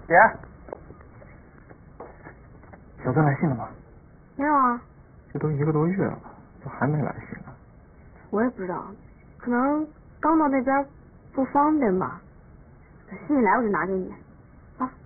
姐，小曾来信了吗？ 没有啊。 这都1个多月了，怎么还没来信呢？ 我也不知道，可能刚到那边不方便吧。信一来我就拿给你。